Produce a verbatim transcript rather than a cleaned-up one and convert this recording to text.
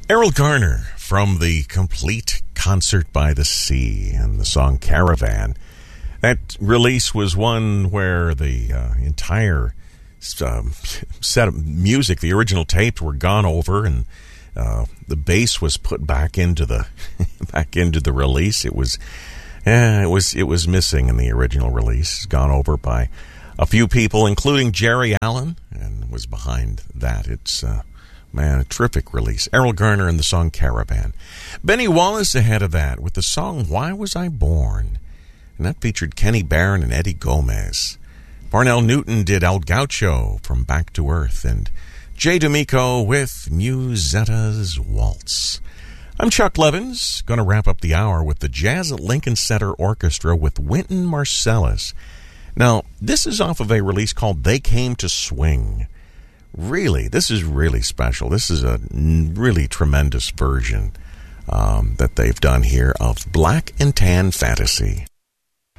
Errol Garner from the Complete Concert by the Sea and the song Caravan. That release was one where the uh, entire um, set of music, the original tapes, were gone over, and uh, the bass was put back into the back into the release. It was, eh, it was, it was missing in the original release. Gone over by a few people, including Jerry Allen, and was behind that. It's uh, man, a terrific release. Errol Garner and the song Caravan. Benny Wallace ahead of that with the song Why Was I Born? And that featured Kenny Barron and Eddie Gomez. Parnell Newton did El Gaucho from Back to Earth, and Jay D'Amico with Musetta's Waltz. I'm Chuck Levins, going to wrap up the hour with the Jazz at Lincoln Center Orchestra with Wynton Marsalis. Now, this is off of a release called They Came to Swing. Really, this is really special. This is a really tremendous version um, that they've done here of Black and Tan Fantasy.